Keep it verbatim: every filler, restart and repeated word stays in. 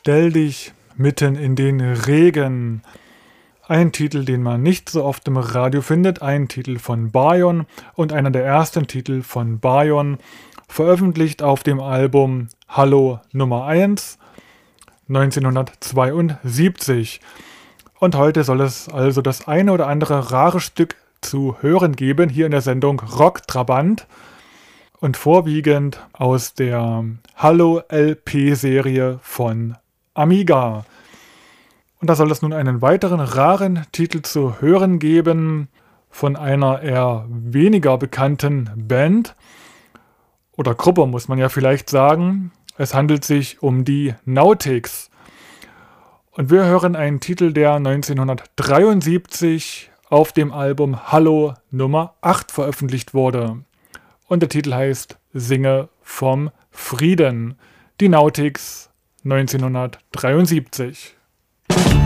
Stell dich mitten in den Regen. Ein Titel, den man nicht so oft im Radio findet, ein Titel von Bayon und einer der ersten Titel von Bayon, veröffentlicht auf dem Album Hallo Nummer eins neunzehnhundertzweiundsiebzig. Und heute soll es also das eine oder andere rare Stück zu hören geben, hier in der Sendung Rock Trabant und vorwiegend aus der Hallo-L P-Serie von Amiga. Und da soll es nun einen weiteren raren Titel zu hören geben von einer eher weniger bekannten Band oder Gruppe, muss man ja vielleicht sagen. Es handelt sich um die Nautix. Und wir hören einen Titel, der neunzehnhundertdreiundsiebzig auf dem Album Hallo Nummer acht veröffentlicht wurde. Und der Titel heißt Singe vom Frieden. Die Nautix neunzehnhundertdreiundsiebzig.